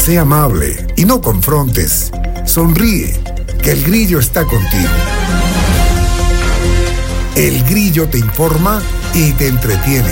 Sé amable y no confrontes. Sonríe, que el Grillo está contigo. El Grillo te informa y te entretiene.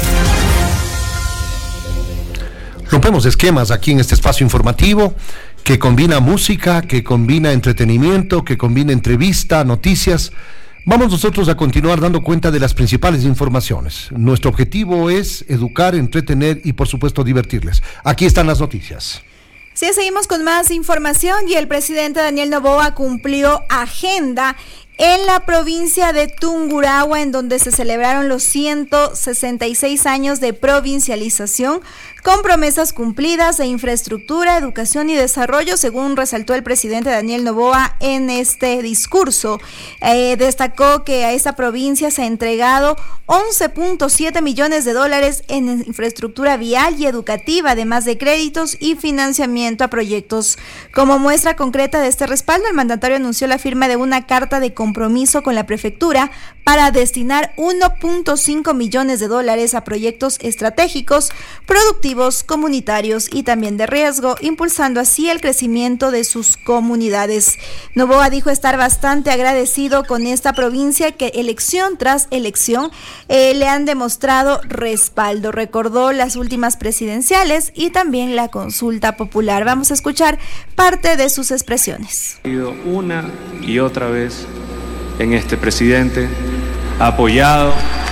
Rompemos esquemas aquí en este espacio informativo que combina música, que combina entretenimiento, que combina entrevista, noticias. Vamos nosotros a continuar dando cuenta de las principales informaciones. Nuestro objetivo es educar, entretener y por supuesto divertirles. Aquí están las noticias. Sí, seguimos con más información y el presidente Daniel Noboa cumplió agenda en la provincia de Tungurahua, en donde se celebraron los 166 años de provincialización, con promesas cumplidas de infraestructura, educación y desarrollo, según resaltó el presidente Daniel Noboa en este discurso. Destacó que a esta provincia se ha entregado 11.7 millones de dólares en infraestructura vial y educativa, además de créditos y financiamiento a proyectos. Como muestra concreta de este respaldo, el mandatario anunció la firma de una carta de compromiso con la prefectura para destinar 1.5 millones de dólares a proyectos estratégicos, productivos, comunitarios y también de riesgo, impulsando así el crecimiento de sus comunidades. Noboa dijo estar bastante agradecido con esta provincia que elección tras elección le han demostrado respaldo. Recordó las últimas presidenciales y también la consulta popular. Vamos a escuchar parte de sus expresiones. Una y otra vez en este presidente, apoyado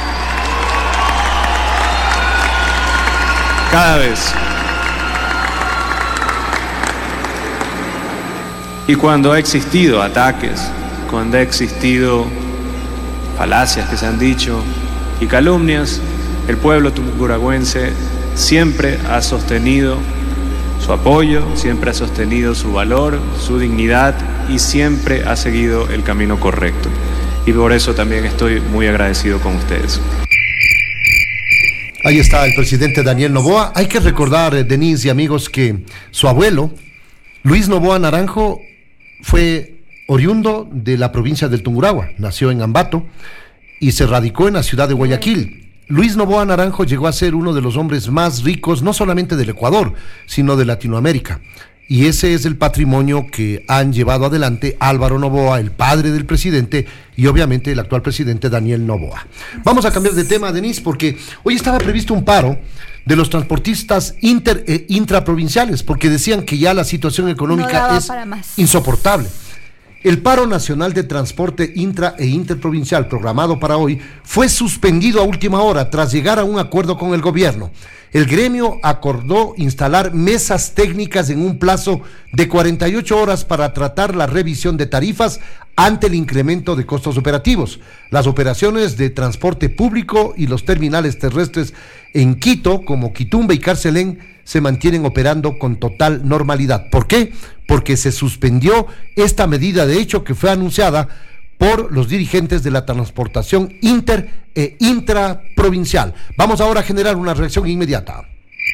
cada vez. Y cuando ha existido ataques, cuando ha existido falacias que se han dicho y calumnias, el pueblo tunguragüense siempre ha sostenido su apoyo, siempre ha sostenido su valor, su dignidad y siempre ha seguido el camino correcto. Y por eso también estoy muy agradecido con ustedes. Ahí está el presidente Daniel Noboa. Hay que recordar, Denise y amigos, que su abuelo, Luis Noboa Naranjo, fue oriundo de la provincia del Tungurahua. Nació en Ambato y se radicó en la ciudad de Guayaquil. Luis Noboa Naranjo llegó a ser uno de los hombres más ricos, no solamente del Ecuador, sino de Latinoamérica. Y ese es el patrimonio que han llevado adelante Álvaro Noboa, el padre del presidente, y obviamente el actual presidente Daniel Noboa. Vamos a cambiar de tema, Denise, porque hoy estaba previsto un paro de los transportistas intraprovinciales, porque decían que ya la situación económica es insoportable. El paro nacional de transporte intra e interprovincial programado para hoy fue suspendido a última hora tras llegar a un acuerdo con el gobierno. El gremio acordó instalar mesas técnicas en un plazo de 48 horas para tratar la revisión de tarifas ante el incremento de costos operativos. Las operaciones de transporte público y los terminales terrestres en Quito, como Quitumbe y Carcelén, se mantienen operando con total normalidad. ¿Por qué? Porque se suspendió esta medida de hecho que fue anunciada por los dirigentes de la transportación inter e intraprovincial. Vamos ahora a generar una reacción inmediata.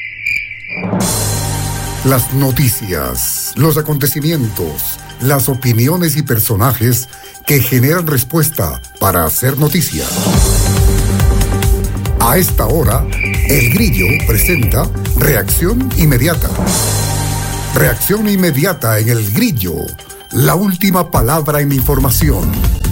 Las noticias, los acontecimientos, las opiniones y personajes que generan respuesta para hacer noticia. A esta hora, El Grillo presenta Reacción Inmediata. Reacción inmediata en El Grillo, la última palabra en información.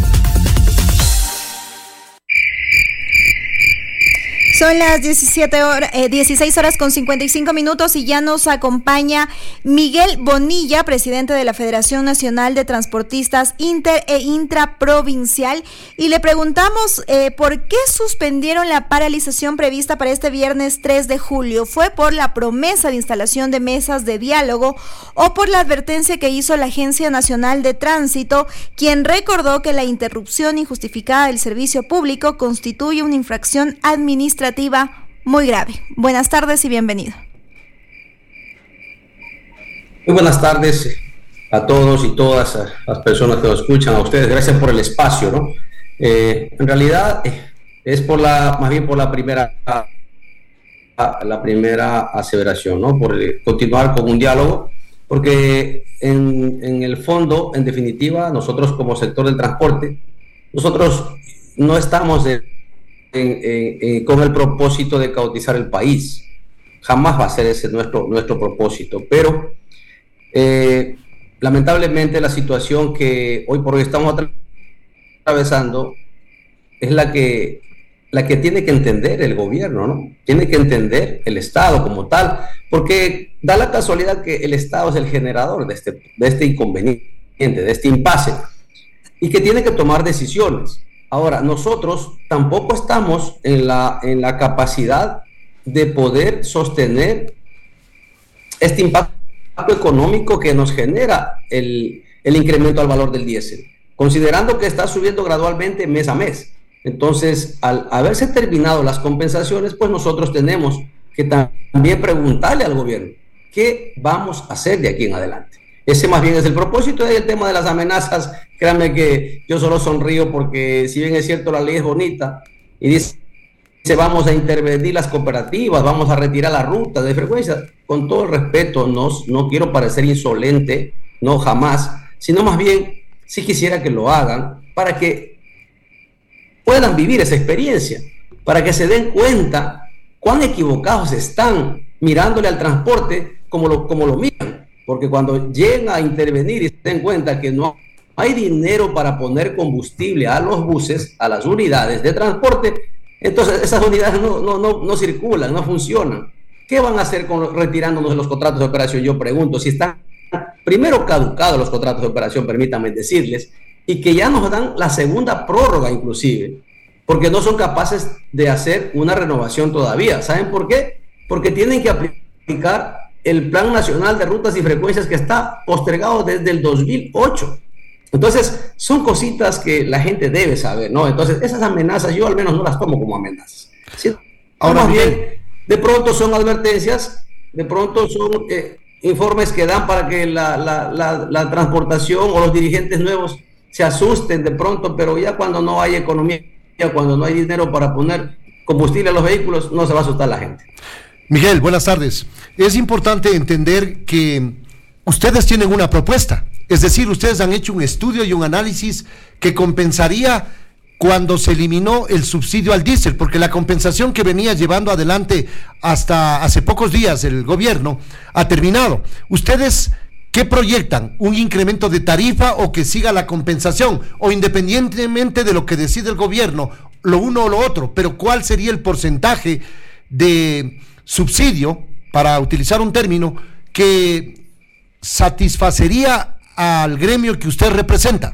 Son las 16 horas con 55 minutos y ya nos acompaña Miguel Bonilla, presidente de la Federación Nacional de Transportistas Inter e Intraprovincial, y le preguntamos por qué suspendieron la paralización prevista para este viernes 3 de julio. ¿Fue por la promesa de instalación de mesas de diálogo o por la advertencia que hizo la Agencia Nacional de Tránsito, quien recordó que la interrupción injustificada del servicio público constituye una infracción administrativa muy grave? Buenas tardes y bienvenido. Muy buenas tardes a todos y todas las personas que nos escuchan, a ustedes. Gracias por el espacio, ¿no? En realidad es más bien por la primera aseveración, ¿no? Por continuar con un diálogo, porque en el fondo, en definitiva, nosotros como sector del transporte, nosotros no estamos con el propósito de caotizar el país. Jamás va a ser ese nuestro propósito, pero Lamentablemente la situación que hoy por hoy estamos atravesando es la que tiene que entender el gobierno, ¿no? Tiene que entender el Estado como tal, porque da la casualidad que el Estado es el generador de este inconveniente, de este impasse, y que tiene que tomar decisiones. Ahora, nosotros tampoco estamos en la capacidad de poder sostener este impacto económico que nos genera el incremento al valor del diésel, considerando que está subiendo gradualmente mes a mes. Entonces, al haberse terminado las compensaciones, pues nosotros tenemos que también preguntarle al gobierno qué vamos a hacer de aquí en adelante. Ese más bien es el propósito. Y el tema de las amenazas, créanme que yo solo sonrío porque si bien es cierto la ley es bonita y dice vamos a intervenir las cooperativas, vamos a retirar las rutas de frecuencia, con todo el respeto, no quiero parecer insolente, no jamás, sino más bien sí quisiera que lo hagan para que puedan vivir esa experiencia, para que se den cuenta cuán equivocados están mirándole al transporte como lo miran, porque cuando lleguen a intervenir y se den cuenta que no hay dinero para poner combustible a los buses, a las unidades de transporte, entonces esas unidades no circulan, no funcionan. ¿Qué van a hacer retirándonos de los contratos de operación? Yo pregunto, si están primero caducados los contratos de operación, permítanme decirles, y que ya nos dan la segunda prórroga inclusive, porque no son capaces de hacer una renovación todavía. ¿Saben por qué? Porque tienen que aplicar el Plan Nacional de Rutas y Frecuencias que está postergado desde el 2008. Entonces, son cositas que la gente debe saber, ¿no? Entonces, esas amenazas yo al menos no las tomo como amenazas. ¿Sí? Ahora más bien, de pronto son advertencias, de pronto son informes que dan para que la transportación o los dirigentes nuevos se asusten de pronto, pero ya cuando no hay economía, cuando no hay dinero para poner combustible a los vehículos, no se va a asustar la gente. Miguel, buenas tardes. Es importante entender que ustedes tienen una propuesta, es decir, ustedes han hecho un estudio y un análisis que compensaría cuando se eliminó el subsidio al diésel, porque la compensación que venía llevando adelante hasta hace pocos días el gobierno ha terminado. ¿Ustedes qué proyectan? ¿Un incremento de tarifa o que siga la compensación? O independientemente de lo que decide el gobierno, lo uno o lo otro, pero ¿cuál sería el porcentaje de subsidio, para utilizar un término, que satisfacería al gremio que usted representa?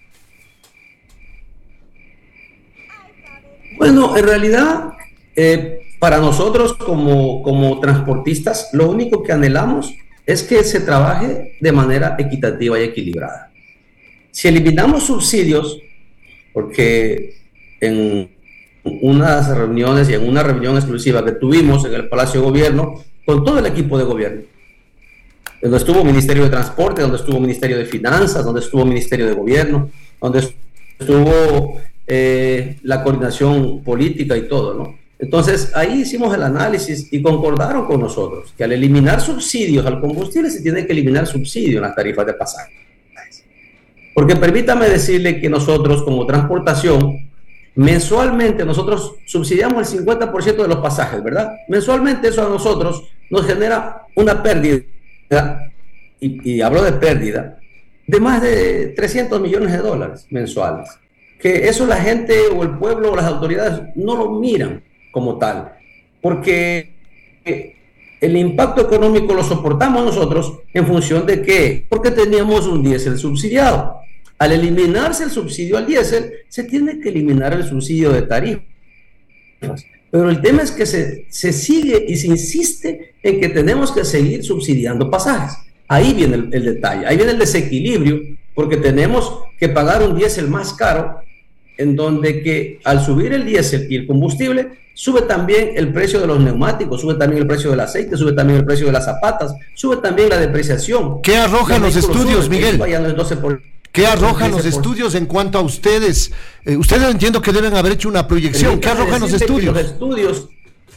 Bueno, en realidad, para nosotros como transportistas, lo único que anhelamos es que se trabaje de manera equitativa y equilibrada. Si eliminamos subsidios, porque en unas reuniones y en una reunión exclusiva que tuvimos en el Palacio de Gobierno con todo el equipo de gobierno, donde estuvo Ministerio de Transporte, donde estuvo Ministerio de Finanzas, donde estuvo Ministerio de Gobierno, donde estuvo la coordinación política y todo, ¿no? Entonces ahí hicimos el análisis y concordaron con nosotros que al eliminar subsidios al combustible se tiene que eliminar subsidio en las tarifas de pasajes. Porque permítame decirle que nosotros como transportación, mensualmente nosotros subsidiamos el 50% de los pasajes, ¿verdad? Mensualmente eso a nosotros nos genera una pérdida, y hablo de pérdida, de más de $300 millones mensuales. Que eso la gente o el pueblo o las autoridades no lo miran como tal, porque el impacto económico lo soportamos nosotros en función de ¿qué? Porque teníamos un diésel subsidiado. Al eliminarse el subsidio al diésel, se tiene que eliminar el subsidio de tarifas. Pero el tema es que se sigue y se insiste en que tenemos que seguir subsidiando pasajes. Ahí viene el detalle, ahí viene el desequilibrio, porque tenemos que pagar un diésel más caro, en donde que al subir el diésel y el combustible, sube también el precio de los neumáticos, sube también el precio del aceite, sube también el precio de las zapatas, sube también la depreciación. ¿Qué arrojan los estudios, Miguel? ¿Qué arrojan los estudios en cuanto a ustedes? Ustedes entiendo que deben haber hecho una proyección. ¿Qué arrojan los estudios? Los estudios,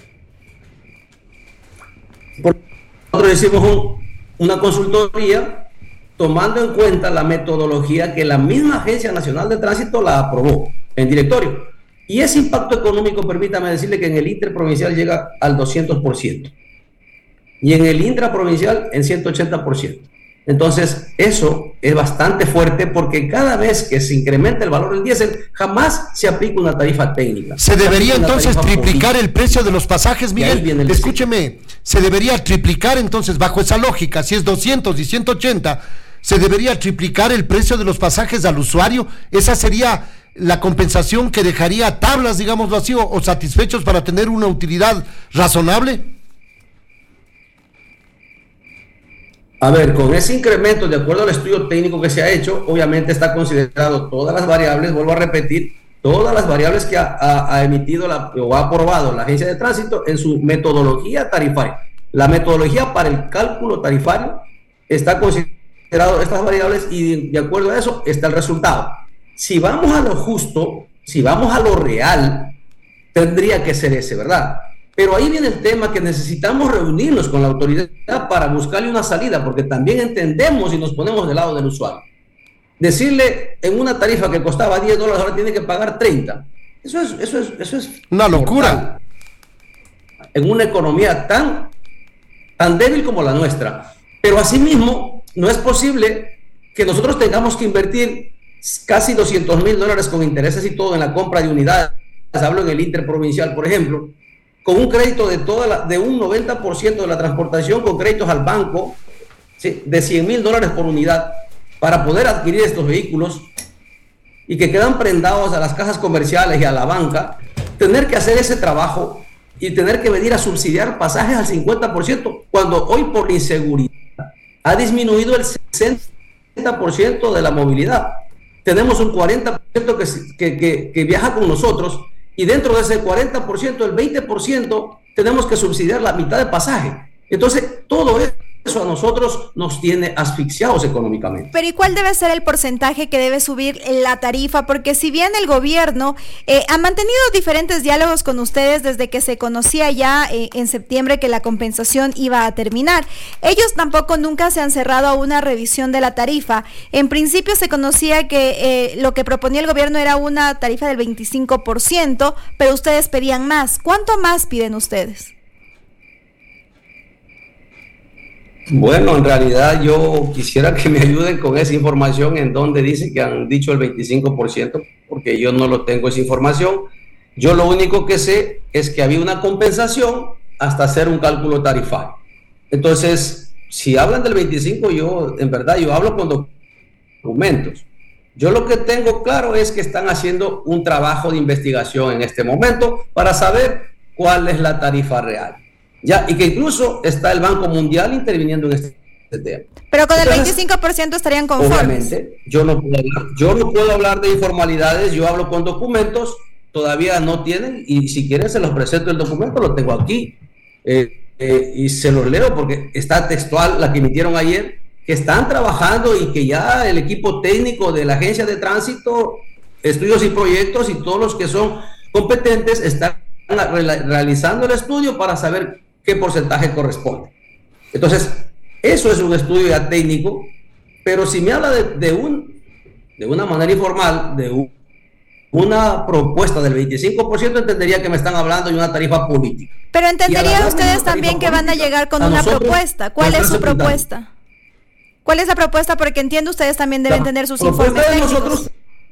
nosotros hicimos una consultoría tomando en cuenta la metodología que la misma Agencia Nacional de Tránsito la aprobó en directorio. Y ese impacto económico, permítame decirle que en el interprovincial llega al 200% y en el intraprovincial en 180%. Entonces, eso es bastante fuerte porque cada vez que se incrementa el valor del diésel, jamás se aplica una tarifa técnica. ¿Se debería entonces triplicar el precio de los pasajes, Miguel? Escúcheme, se debería triplicar entonces, bajo esa lógica, si es 200 y 180, ¿se debería triplicar el precio de los pasajes al usuario? ¿Esa sería la compensación que dejaría tablas, digámoslo así, o satisfechos para tener una utilidad razonable? A ver, con ese incremento, de acuerdo al estudio técnico que se ha hecho, obviamente está considerado todas las variables, vuelvo a repetir, todas las variables que ha emitido o ha aprobado la Agencia de Tránsito en su metodología tarifaria. La metodología para el cálculo tarifario está considerado estas variables y de acuerdo a eso está el resultado. Si vamos a lo justo, si vamos a lo real, tendría que ser ese, ¿verdad? Pero ahí viene el tema que necesitamos reunirnos con la autoridad para buscarle una salida, porque también entendemos y nos ponemos del lado del usuario. Decirle en una tarifa que costaba $10, ahora tiene que pagar 30. Eso es una locura. En una economía tan débil como la nuestra. Pero asimismo, no es posible que nosotros tengamos que invertir casi $200,000 con intereses y todo en la compra de unidades. Hablo en el interprovincial, por ejemplo, con un crédito de un 90% de la transportación con créditos al banco, ¿sí?, de $100,000 por unidad para poder adquirir estos vehículos y que quedan prendados a las cajas comerciales y a la banca, tener que hacer ese trabajo y tener que venir a subsidiar pasajes al 50%, cuando hoy por inseguridad ha disminuido el 60% de la movilidad. Tenemos un 40% que viaja con nosotros, y dentro de ese 40%, el 20% tenemos que subsidiar la mitad de pasaje. Entonces, todo eso a nosotros nos tiene asfixiados económicamente. Pero ¿y cuál debe ser el porcentaje que debe subir la tarifa? Porque si bien el gobierno ha mantenido diferentes diálogos con ustedes desde que se conocía ya en septiembre que la compensación iba a terminar, ellos tampoco nunca se han cerrado a una revisión de la tarifa. En principio se conocía que lo que proponía el gobierno era una tarifa del 25%, pero ustedes pedían más. ¿Cuánto más piden ustedes? Bueno, en realidad yo quisiera que me ayuden con esa información en donde dice que han dicho el 25%, porque yo no lo tengo esa información. Yo lo único que sé es que había una compensación hasta hacer un cálculo tarifario. Entonces, si hablan del 25%, yo hablo con documentos. Yo lo que tengo claro es que están haciendo un trabajo de investigación en este momento para saber cuál es la tarifa real. Ya, y que incluso está el Banco Mundial interviniendo en este tema. Pero con entonces, el 25% estarían conformes. Obviamente, yo no puedo hablar de informalidades, yo hablo con documentos, todavía no tienen, y si quieren se los presento el documento, lo tengo aquí, y se los leo porque está textual la que emitieron ayer, que están trabajando y que ya el equipo técnico de la Agencia de Tránsito, Estudios y Proyectos y todos los que son competentes están realizando el estudio para saber qué porcentaje corresponde. Entonces, eso es un estudio ya técnico, pero si me habla de una manera informal, de una propuesta del 25%, entendería que me están hablando de una tarifa política. Pero entendería ustedes también que van a llegar con una propuesta. ¿Cuál es su propuesta? ¿Cuál es la propuesta? Porque entiendo ustedes también deben tener sus informes técnicos.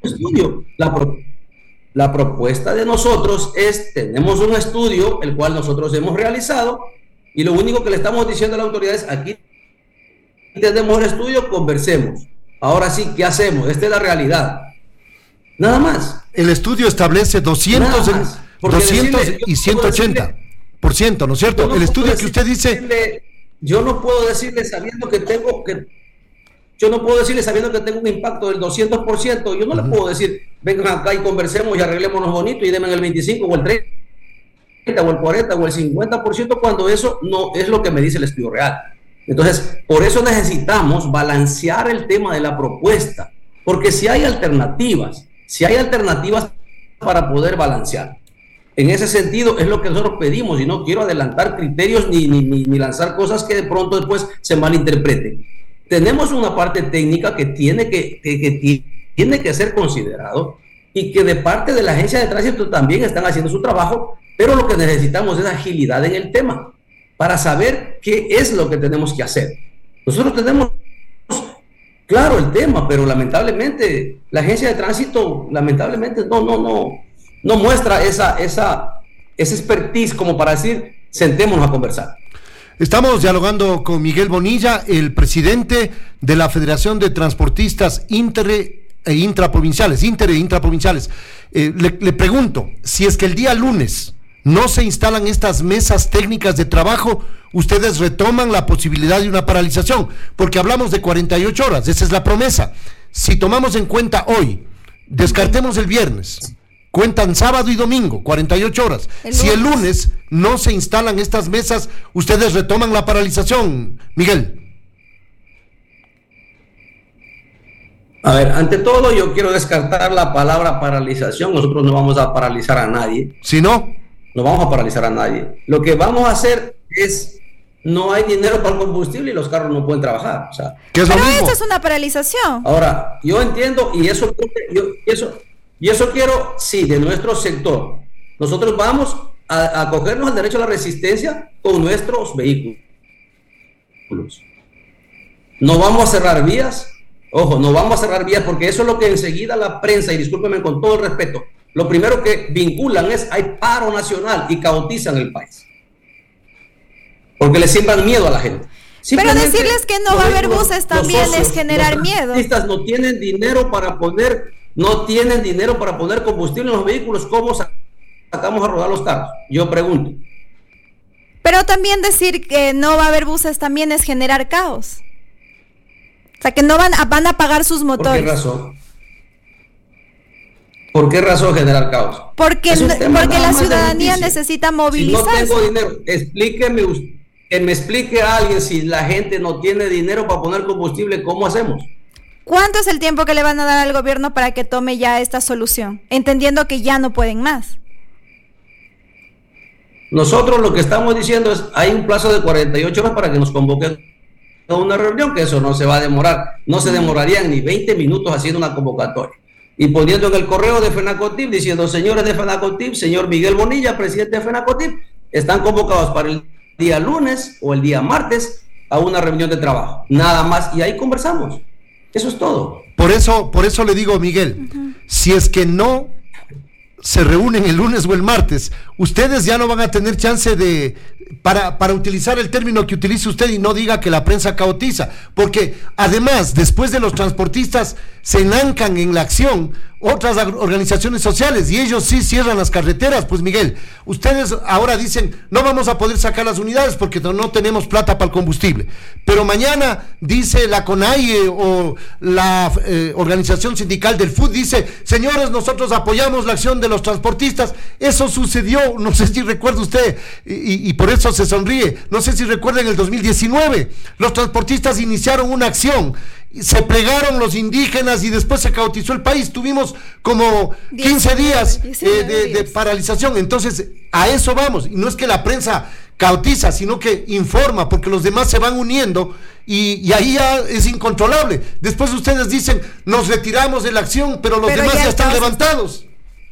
La propuesta de nosotros es, tenemos un estudio, el cual nosotros hemos realizado, y lo único que le estamos diciendo a las autoridades, aquí tenemos el estudio, conversemos. Ahora sí, ¿qué hacemos? Esta es la realidad. Nada más. El estudio establece 200 y 180%, ¿no es cierto? El estudio que usted dice... Yo no puedo decirle sabiendo que tengo un impacto del 200%. Yo no le puedo decir, vengan acá y conversemos y arreglémonos bonito y denme el 25 o el 30 o el 40 o el 50%, cuando eso no es lo que me dice el estudio real. Entonces, por eso necesitamos balancear el tema de la propuesta, porque si hay alternativas para poder balancear. En ese sentido es lo que nosotros pedimos, y no quiero adelantar criterios ni lanzar cosas que de pronto después se malinterpreten. Tenemos una parte técnica que tiene que ser considerado, y que de parte de la Agencia de Tránsito también están haciendo su trabajo, pero lo que necesitamos es agilidad en el tema para saber qué es lo que tenemos que hacer. Nosotros tenemos claro el tema, pero lamentablemente la agencia de tránsito lamentablemente no muestra esa expertise como para decir, sentémonos a conversar. Estamos dialogando con Miguel Bonilla, el presidente de la Federación de Transportistas Inter e Intraprovinciales. Le pregunto, si es que el día lunes no se instalan estas mesas técnicas de trabajo, ustedes retoman la posibilidad de una paralización, porque hablamos de 48 horas, esa es la promesa. Si tomamos en cuenta hoy, descartemos el viernes, cuentan sábado y domingo, 48 horas. Si el lunes no se instalan estas mesas, ustedes retoman la paralización, Miguel. A ver, ante todo yo quiero descartar la palabra paralización. Nosotros no vamos a paralizar a nadie. ¿Si no? No vamos a paralizar a nadie. Lo que vamos a hacer es, no hay dinero para el combustible y los carros no pueden trabajar. O sea, ¿qué es pero lo mismo? eso es una paralización. Ahora, yo entiendo y eso quiero, sí, de nuestro sector. Nosotros vamos a acogernos al derecho a la resistencia con nuestros vehículos. No vamos a cerrar vías. Ojo, no vamos a cerrar vías porque eso es lo que enseguida la prensa, y discúlpeme con todo el respeto, lo primero que vinculan es hay paro nacional y caotizan el país. Porque le siembran miedo a la gente. Pero decirles que no va a haber buses también es generar miedo. Los taxistas no tienen dinero para poner combustible en los vehículos. ¿Cómo sacamos a rodar los carros? Yo pregunto. Pero también decir que no va a haber buses también es generar caos. O sea, que no van a pagar sus motores. ¿Por qué razón? ¿Por qué razón generar caos? Porque la ciudadanía necesita movilizarse. Si no tengo dinero, explíqueme usted, que me explique a alguien, si la gente no tiene dinero para poner combustible, ¿cómo hacemos? ¿Cuánto es el tiempo que le van a dar al gobierno para que tome ya esta solución? Entendiendo que ya no pueden más. Nosotros lo que estamos diciendo es, hay un plazo de 48 horas para que nos convoquen a una reunión, que eso no se va a demorar, no se demorarían ni 20 minutos haciendo una convocatoria. Y poniendo en el correo de FENACOTIP, diciendo, señores de FENACOTIP, señor Miguel Bonilla, presidente de FENACOTIP, están convocados para el día lunes o el día martes a una reunión de trabajo. Nada más, y ahí conversamos. Eso es todo. Por eso le digo, Miguel, si es que no se reúnen el lunes o el martes, ustedes ya no van a tener chance de, para utilizar el término que utilice usted y no diga que la prensa caotiza, porque además, después de los transportistas se enancan en la acción otras organizaciones sociales y ellos sí cierran las carreteras. Pues Miguel, ustedes ahora dicen no vamos a poder sacar las unidades porque no tenemos plata para el combustible, pero mañana dice la CONAIE o la organización sindical del FUT, dice, señores, nosotros apoyamos la acción de los transportistas. Eso sucedió, no sé si recuerda usted, y por eso se sonríe, no sé si recuerda, en el 2019 los transportistas iniciaron una acción, se plegaron los indígenas y después se caotizó el país. Tuvimos como 15 días de paralización. Entonces a eso vamos, y no es que la prensa caotiza, sino que informa, porque los demás se van uniendo y ahí ya es incontrolable. Después ustedes dicen nos retiramos de la acción, pero los demás ya están levantados.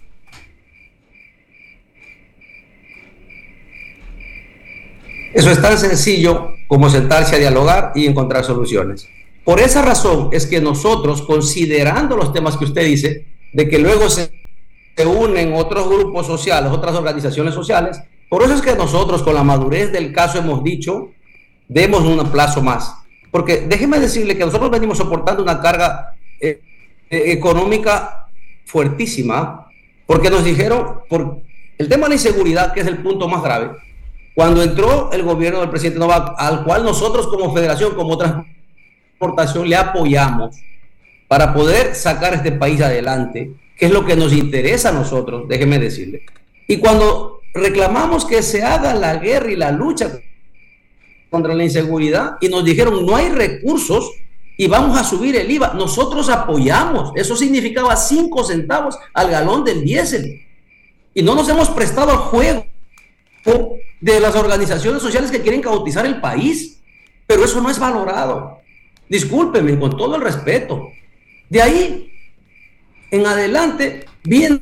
Eso es tan sencillo como sentarse a dialogar y encontrar soluciones. Por esa razón es que nosotros, considerando los temas que usted dice, de que luego se unen otros grupos sociales, otras organizaciones sociales, por eso es que nosotros, con la madurez del caso, hemos dicho, demos un plazo más. Porque déjeme decirle que nosotros venimos soportando una carga económica fuertísima, porque nos dijeron, por el tema de la inseguridad, que es el punto más grave, cuando entró el gobierno del presidente Nova, al cual nosotros como federación, como transportación, le apoyamos para poder sacar este país adelante, que es lo que nos interesa a nosotros, déjeme decirle. Y cuando reclamamos que se haga la guerra y la lucha contra la inseguridad, y nos dijeron no hay recursos y vamos a subir el IVA, nosotros apoyamos. Eso significaba 5 centavos al galón del diésel. Y no nos hemos prestado al juego de las organizaciones sociales que quieren caotizar el país, pero eso no es valorado. Discúlpeme, con todo el respeto. De ahí en adelante viene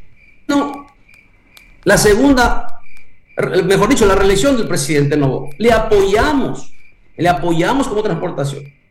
la segunda, mejor dicho, la reelección del presidente Novoa. Le apoyamos como transportación.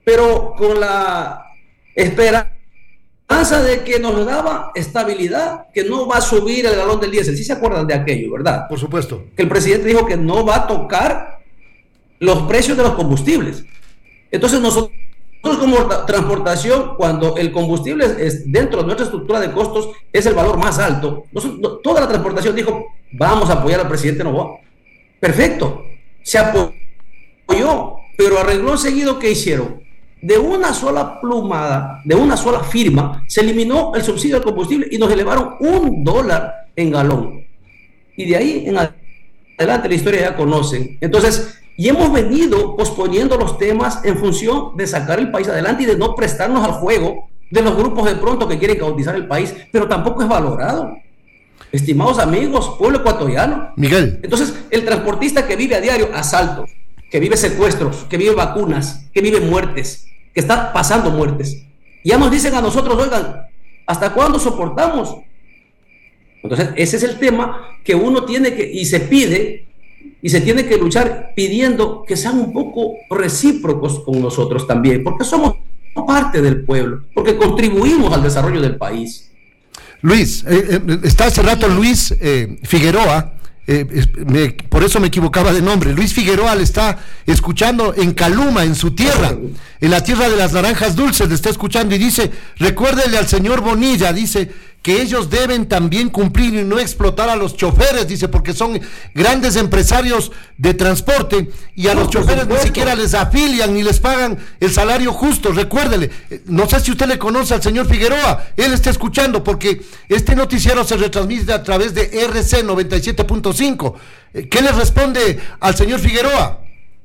pero con la esperanza de que nos daba estabilidad, que no va a subir el galón del diésel. ¿Sí se acuerdan de aquello, verdad? Por supuesto. Que el presidente dijo que no va a tocar los precios de los combustibles. Entonces nosotros como transportación, cuando el combustible es dentro de nuestra estructura de costos, es el valor más alto. Toda la transportación dijo, vamos a apoyar al presidente Noboa. Perfecto, se apoyó, pero a renglón seguido, ¿qué hicieron? De una sola plumada, de una sola firma, se eliminó el subsidio al combustible y nos elevaron $1 en galón. Y de ahí en adelante la historia ya conocen. Entonces, y hemos venido posponiendo los temas en función de sacar el país adelante y de no prestarnos al juego de los grupos de pronto que quieren caotizar el país, pero tampoco es valorado. Estimados amigos, pueblo ecuatoriano. Miguel. Entonces, el transportista que vive a diario asaltos, que vive secuestros, que vive vacunas, que vive muertes, que está pasando muertes, ya nos dicen a nosotros, oigan, ¿hasta cuándo soportamos? Entonces, ese es el tema que uno tiene que, y se pide, y se tiene que luchar pidiendo que sean un poco recíprocos con nosotros también, porque somos parte del pueblo, porque contribuimos al desarrollo del país. Luis, está hace rato Luis Figueroa, por eso me equivocaba de nombre. Luis Figueroa le está escuchando en Caluma, en su tierra, en la tierra de las naranjas dulces, le está escuchando y dice, recuérdele al señor Bonilla, dice, que ellos deben también cumplir y no explotar a los choferes, dice, porque son grandes empresarios de transporte y a los choferes ni siquiera les afilian ni les pagan el salario justo. Recuérdele, no sé si usted le conoce al señor Figueroa, él está escuchando porque este noticiero se retransmite a través de RC 97.5. ¿Qué le responde al señor Figueroa?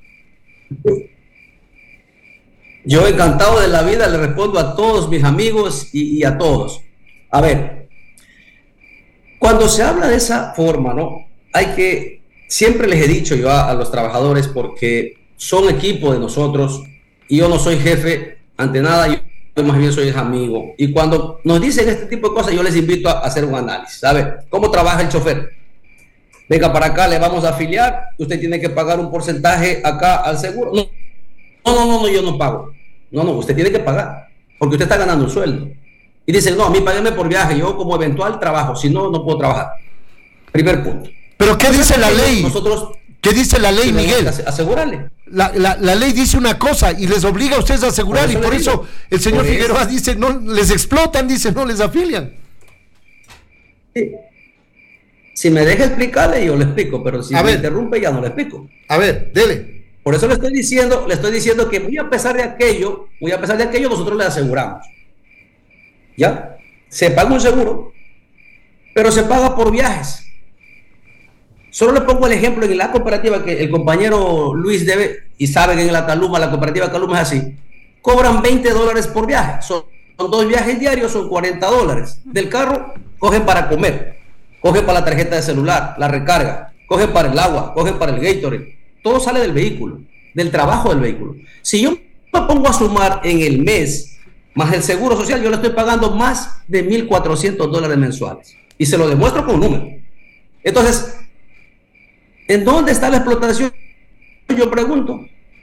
Yo encantado de la vida le respondo a todos mis amigos y a todos. A ver, cuando se habla de esa forma, ¿no? Hay que, siempre les he dicho yo a los trabajadores, porque son equipo de nosotros, y yo no soy jefe ante nada, yo más bien soy amigo. Y cuando nos dicen este tipo de cosas, yo les invito a hacer un análisis. A ver, ¿cómo trabaja el chofer? Venga para acá, le vamos a afiliar, usted tiene que pagar un porcentaje acá al seguro. No, yo no pago. No, usted tiene que pagar, porque usted está ganando un sueldo. Y dicen, no, a mí páguenme por viaje, yo como eventual trabajo, si no, no puedo trabajar. Primer punto. ¿Pero qué dice la ley? Nosotros, ¿qué dice la ley, Miguel? Asegurarle. La ley dice una cosa y les obliga a ustedes a asegurar, y por eso el señor Figueroa dice, no les explotan, dice, no les afilian. Sí. Si me deja explicarle, yo le explico, pero si me interrumpe, ya no le explico. A ver, dele. Por eso le estoy diciendo que muy a pesar de aquello, nosotros le aseguramos. ¿Ya? Se paga un seguro, pero se paga por viajes. Solo le pongo el ejemplo en la cooperativa que el compañero Luis debe, y sabe que en la Caluma, la cooperativa Caluma es así, cobran $20 por viaje, son 2 viajes diarios, son $40. Del carro cogen para comer, cogen para la tarjeta de celular, la recarga, cogen para el agua, cogen para el Gatorade, todo sale del vehículo, del trabajo del vehículo. Si yo me pongo a sumar en el mes más el seguro social, yo le estoy pagando más de $1,400 mensuales. Y se lo demuestro con un número. Entonces, ¿en dónde está la explotación? Yo pregunto.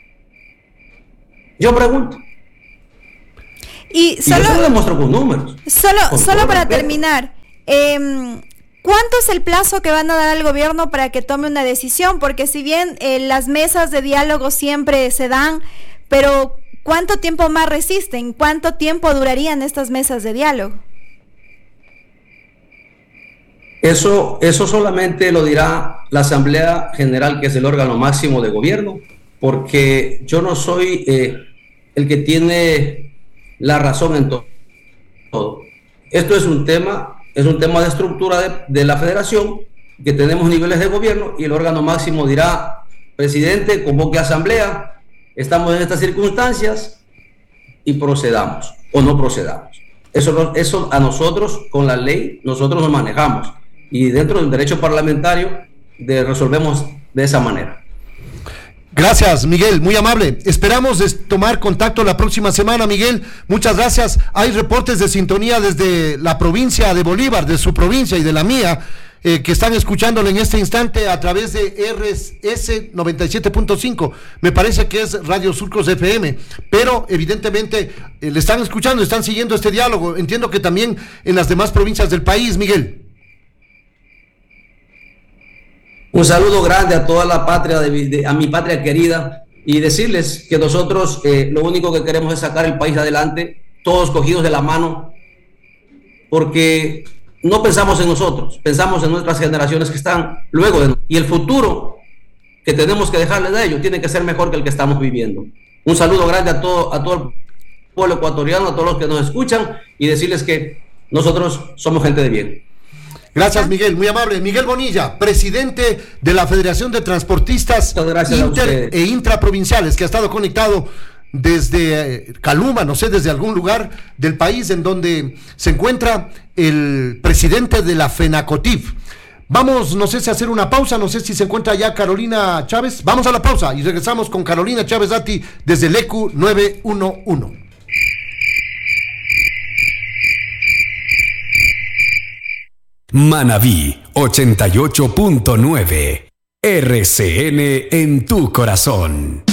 Y yo se lo demuestro con números. Solo para terminar, ¿cuánto es el plazo que van a dar al gobierno para que tome una decisión? Porque si bien las mesas de diálogo siempre se dan, pero ¿cuánto tiempo más resisten? ¿Cuánto tiempo durarían estas mesas de diálogo? Eso solamente lo dirá la Asamblea General, que es el órgano máximo de gobierno, porque yo no soy el que tiene la razón en todo. Esto es un tema de estructura de la federación, que tenemos niveles de gobierno y el órgano máximo dirá, presidente, convoque asamblea, estamos en estas circunstancias y procedamos o no procedamos. Eso a nosotros, con la ley, nosotros nos manejamos y dentro del derecho parlamentario resolvemos de esa manera. Gracias, Miguel, muy amable. Esperamos tomar contacto la próxima semana, Miguel. Muchas gracias. Hay reportes de sintonía desde la provincia de Bolívar, de su provincia y de la mía. que están escuchándolo en este instante a través de RS 97.5, me parece que es Radio Surcos FM, pero evidentemente le están escuchando, están siguiendo este diálogo. Entiendo que también en las demás provincias del país, Miguel. Un saludo grande a toda la patria, a mi patria querida, y decirles que nosotros lo único que queremos es sacar el país adelante, todos cogidos de la mano, porque no pensamos en nosotros, pensamos en nuestras generaciones que están luego de nosotros, y el futuro que tenemos que dejarles a ellos tiene que ser mejor que el que estamos viviendo. Un saludo grande a todo el pueblo ecuatoriano, a todos los que nos escuchan, y decirles que nosotros somos gente de bien. Gracias, Miguel, muy amable. Miguel Bonilla, presidente de la Federación de Transportistas Inter e Intraprovinciales, que ha estado conectado desde Caluma, no sé, desde algún lugar del país en donde se encuentra el presidente de la FENACOTIF. Vamos, no sé si hacer una pausa, no sé si se encuentra ya Carolina Chávez. Vamos a la pausa y regresamos con Carolina Chávez Dati desde el ECU 911. Manabí 88.9 RCN en tu corazón.